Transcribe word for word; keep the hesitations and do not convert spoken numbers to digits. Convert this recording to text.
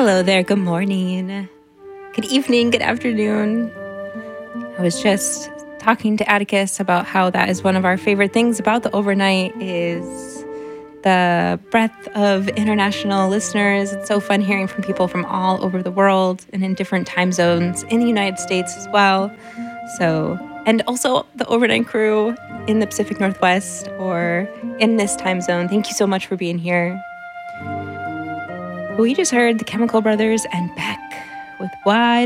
Hello there, good morning, good evening, good afternoon. I was just talking to Atticus about how that is one of our favorite things about the overnight is the breadth of international listeners. It's so fun hearing from people from all over the world and in different time zones in the United States as well. So, and also the overnight crew in the Pacific Northwest or in this time zone. Thank you so much for being here. We just heard the Chemical Brothers and Beck with Wide